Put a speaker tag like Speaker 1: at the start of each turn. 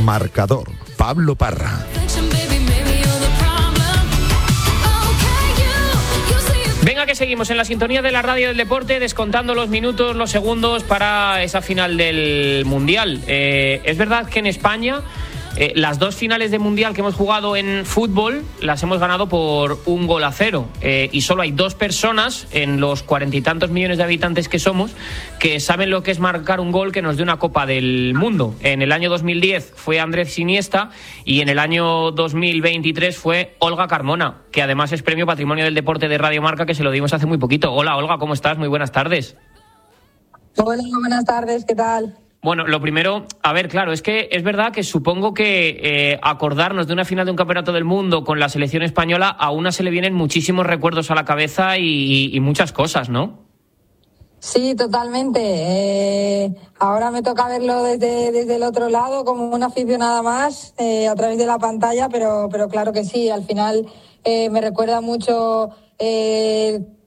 Speaker 1: Marcador. Pablo Parra.
Speaker 2: Venga, que seguimos en la sintonía de la radio del deporte, descontando los minutos, los segundos para esa final del Mundial. Es verdad que en España las dos finales de Mundial que hemos jugado en fútbol las hemos ganado por 1-0 y solo hay dos personas en los 40 y tantos millones de habitantes que somos que saben lo que es marcar un gol que nos dé una Copa del Mundo. En el año 2010 fue Andrés Iniesta y en el año 2023 fue Olga Carmona, que además es premio Patrimonio del Deporte de Radio Marca, que se lo dimos hace muy poquito. Hola Olga, ¿cómo estás? Muy buenas tardes.
Speaker 3: Hola, buenas tardes, ¿qué tal?
Speaker 2: Bueno, lo primero, a ver, claro, es que es verdad que supongo que acordarnos de una final de un campeonato del mundo con la selección española, a una se le vienen muchísimos recuerdos a la cabeza y muchas cosas, ¿no?
Speaker 3: Sí, totalmente. Ahora me toca verlo desde el otro lado, como una aficionada más, a través de la pantalla, pero claro que sí, al final me recuerda mucho